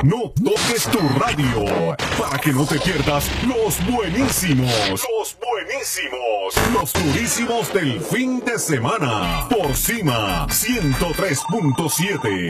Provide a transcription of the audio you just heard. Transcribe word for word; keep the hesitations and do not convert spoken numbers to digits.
No toques tu radio para que no te pierdas los buenísimos, los buenísimos, los durísimos del fin de semana por Cima ciento tres punto siete.